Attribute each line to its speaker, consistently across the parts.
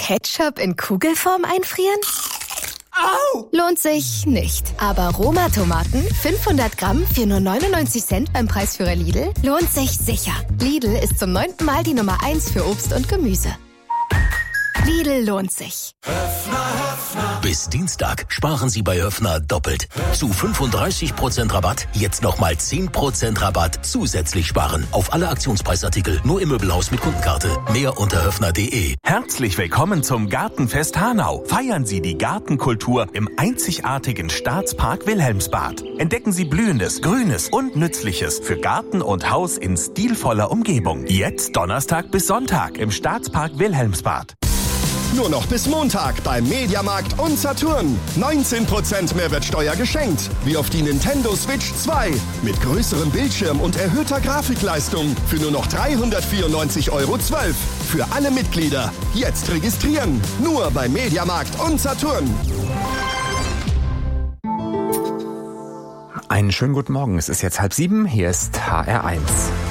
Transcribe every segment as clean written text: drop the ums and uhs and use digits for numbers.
Speaker 1: Ketchup in Kugelform einfrieren?
Speaker 2: Au!
Speaker 1: Lohnt sich nicht. Aber Roma-Tomaten, 500 Gramm für nur 99 Cent beim Preisführer Lidl, lohnt sich sicher. Lidl ist zum 9. Mal die Nummer 1 für Obst und Gemüse. Lidl lohnt sich.
Speaker 3: Bis Dienstag sparen Sie bei Höffner doppelt. Zu 35% Rabatt, jetzt nochmal 10% Rabatt zusätzlich sparen. Auf alle Aktionspreisartikel, nur im Möbelhaus mit Kundenkarte. Mehr unter höffner.de.
Speaker 4: Herzlich willkommen zum Gartenfest Hanau. Feiern Sie die Gartenkultur im einzigartigen Staatspark Wilhelmsbad. Entdecken Sie Blühendes, Grünes und Nützliches für Garten und Haus in stilvoller Umgebung. Jetzt Donnerstag bis Sonntag im Staatspark Wilhelmsbad.
Speaker 5: Nur noch bis Montag beim Mediamarkt und Saturn. 19% Mehrwertsteuer geschenkt. Wie auf die Nintendo Switch 2. Mit größerem Bildschirm und erhöhter Grafikleistung. Für nur noch 394,12 €. Für alle Mitglieder. Jetzt registrieren. Nur beim Mediamarkt und Saturn.
Speaker 6: Einen schönen guten Morgen. Es ist jetzt 6:30. Hier ist HR1.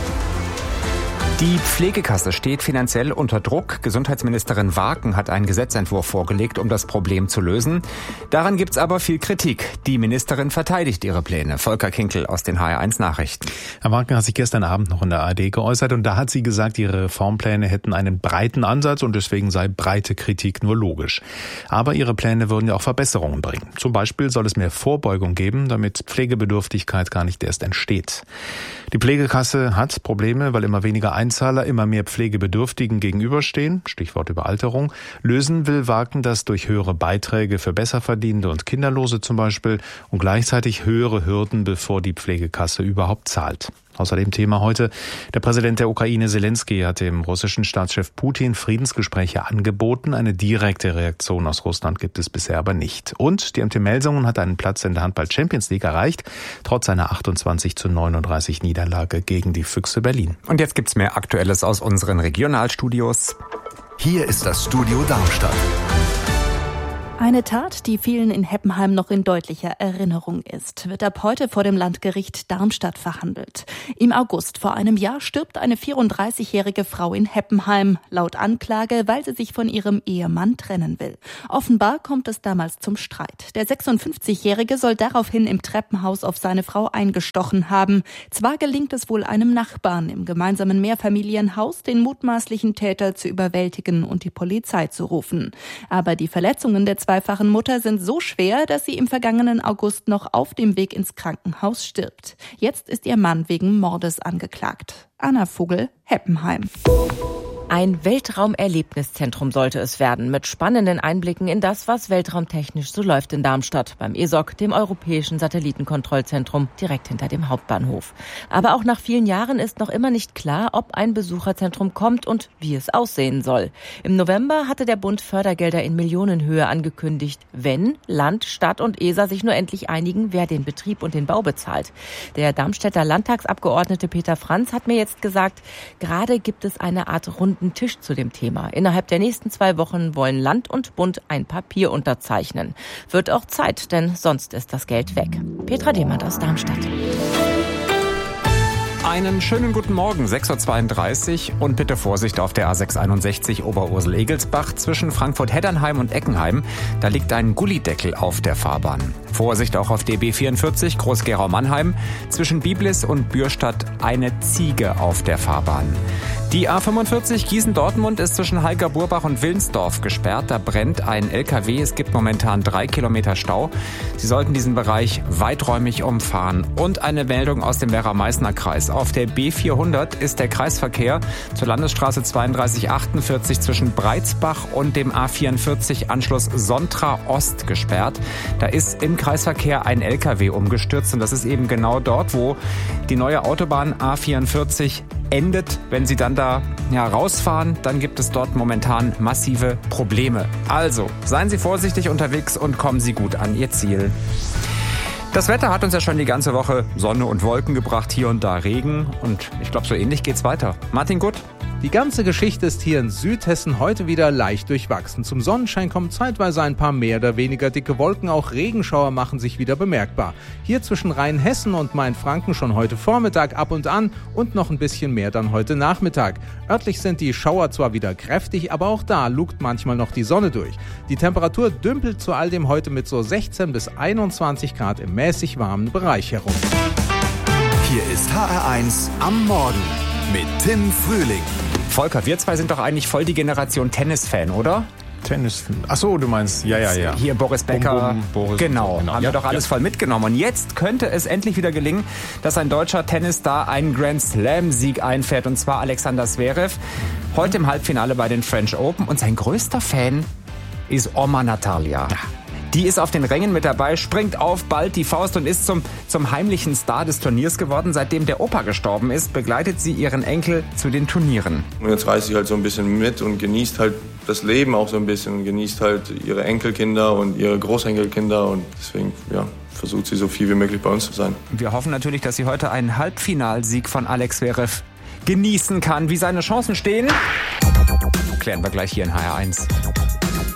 Speaker 6: Die Pflegekasse steht finanziell unter Druck. Gesundheitsministerin Waaken hat einen Gesetzentwurf vorgelegt, um das Problem zu lösen. Daran gibt's aber viel Kritik. Die Ministerin verteidigt ihre Pläne. Volker Kinkel aus den HR1 Nachrichten.
Speaker 7: Herr Waaken hat sich gestern Abend noch in der ARD geäußert und da hat sie gesagt, ihre Reformpläne hätten einen breiten Ansatz und deswegen sei breite Kritik nur logisch. Aber ihre Pläne würden ja auch Verbesserungen bringen. Zum Beispiel soll es mehr Vorbeugung geben, damit Pflegebedürftigkeit gar nicht erst entsteht. Die Pflegekasse hat Probleme, weil immer weniger Einzahler immer mehr Pflegebedürftigen gegenüberstehen, Stichwort Überalterung. Lösen will Waaken das durch höhere Beiträge für Besserverdienende und Kinderlose zum Beispiel und gleichzeitig höhere Hürden, bevor die Pflegekasse überhaupt zahlt. Außerdem Thema heute. Der Präsident der Ukraine Zelensky hat dem russischen Staatschef Putin Friedensgespräche angeboten. Eine direkte Reaktion aus Russland gibt es bisher aber nicht. Und die MT Melsungen hat einen Platz in der Handball-Champions League erreicht, trotz einer 28:39 Niederlage gegen die Füchse Berlin.
Speaker 6: Und jetzt gibt's mehr Aktuelles aus unseren Regionalstudios.
Speaker 4: Hier ist das Studio Darmstadt.
Speaker 8: Eine Tat, die vielen in Heppenheim noch in deutlicher Erinnerung ist, wird ab heute vor dem Landgericht Darmstadt verhandelt. Im August vor einem Jahr stirbt eine 34-jährige Frau in Heppenheim, laut Anklage, weil sie sich von ihrem Ehemann trennen will. Offenbar kommt es damals zum Streit. Der 56-jährige soll daraufhin im Treppenhaus auf seine Frau eingestochen haben. Zwar gelingt es wohl einem Nachbarn im gemeinsamen Mehrfamilienhaus, den mutmaßlichen Täter zu überwältigen und die Polizei zu rufen. Aber die Verletzungen der zweifachen Mutter sind so schwer, dass sie im vergangenen August noch auf dem Weg ins Krankenhaus stirbt. Jetzt ist ihr Mann wegen Mordes angeklagt. Anna Vogel, Heppenheim.
Speaker 9: Ein Weltraumerlebniszentrum sollte es werden, mit spannenden Einblicken in das, was weltraumtechnisch so läuft in Darmstadt, beim ESOC, dem Europäischen Satellitenkontrollzentrum, direkt hinter dem Hauptbahnhof. Aber auch nach vielen Jahren ist noch immer nicht klar, ob ein Besucherzentrum kommt und wie es aussehen soll. Im November hatte der Bund Fördergelder in Millionenhöhe angekündigt, wenn Land, Stadt und ESA sich nur endlich einigen, wer den Betrieb und den Bau bezahlt. Der Darmstädter Landtagsabgeordnete Peter Franz hat mir jetzt gesagt, gerade gibt es eine Art runden Tisch zu dem Thema. Innerhalb der nächsten 2 Wochen wollen Land und Bund ein Papier unterzeichnen. Wird auch Zeit, denn sonst ist das Geld weg. Petra Demand aus Darmstadt.
Speaker 6: Einen schönen guten Morgen, 6:32 Uhr und bitte Vorsicht auf der A661 Oberursel-Egelsbach zwischen Frankfurt-Heddernheim und Eckenheim. Da liegt ein Gullideckel auf der Fahrbahn. Vorsicht auch auf DB 44 Groß-Gerau-Mannheim zwischen Biblis und Bürstadt eine Ziege auf der Fahrbahn. Die A45 Gießen-Dortmund ist zwischen Heilger-Burbach und Wilnsdorf gesperrt. Da brennt ein LKW. Es gibt momentan 3 Kilometer Stau. Sie sollten diesen Bereich weiträumig umfahren. Und eine Meldung aus dem Werra-Meißner-Kreis. Auf der B400 ist der Kreisverkehr zur Landesstraße 3248 zwischen Breitsbach und dem A44 Anschluss Sontra Ost gesperrt. Da ist im Kreisverkehr ein LKW umgestürzt und das ist eben genau dort, wo die neue Autobahn A44 endet. Wenn Sie dann da rausfahren, dann gibt es dort momentan massive Probleme. Also, seien Sie vorsichtig unterwegs und kommen Sie gut an Ihr Ziel. Das Wetter hat uns ja schon die ganze Woche Sonne und Wolken gebracht, hier und da Regen und ich glaube, so ähnlich geht's weiter. Martin Gutt.
Speaker 10: Die ganze Geschichte ist hier in Südhessen heute wieder leicht durchwachsen. Zum Sonnenschein kommen zeitweise ein paar mehr oder weniger dicke Wolken, auch Regenschauer machen sich wieder bemerkbar. Hier zwischen Rheinhessen und Mainfranken schon heute Vormittag ab und an und noch ein bisschen mehr dann heute Nachmittag. Örtlich sind die Schauer zwar wieder kräftig, aber auch da lugt manchmal noch die Sonne durch. Die Temperatur dümpelt zu all dem heute mit so 16 bis 21 Grad im mäßig warmen Bereich herum.
Speaker 11: Hier ist HR1 am Morgen mit Tim Frühling.
Speaker 6: Volker, wir zwei sind doch eigentlich voll die Generation Tennis-Fan, oder?
Speaker 7: Tennis-Fan. Ach so, du meinst, ja.
Speaker 6: Hier Boris Becker.
Speaker 7: Boris
Speaker 6: genau, haben wir doch alles
Speaker 7: ja.
Speaker 6: voll mitgenommen. Und jetzt könnte es endlich wieder gelingen, dass ein deutscher Tennisstar einen Grand Slam-Sieg einfährt, und zwar Alexander Zverev. Heute im Halbfinale bei den French Open. Und sein größter Fan ist Oma Natalia. Ja. Die ist auf den Rängen mit dabei, springt auf, ballt die Faust und ist zum heimlichen Star des Turniers geworden. Seitdem der Opa gestorben ist, begleitet sie ihren Enkel zu den Turnieren.
Speaker 12: Und jetzt reist sie halt so ein bisschen mit und genießt halt das Leben auch so ein bisschen und genießt halt ihre Enkelkinder und ihre Großenkelkinder und deswegen, versucht sie so viel wie möglich bei uns zu sein.
Speaker 6: Wir hoffen natürlich, dass sie heute einen Halbfinalsieg von Alex Zverev genießen kann. Wie seine Chancen stehen, klären wir gleich hier in HR1.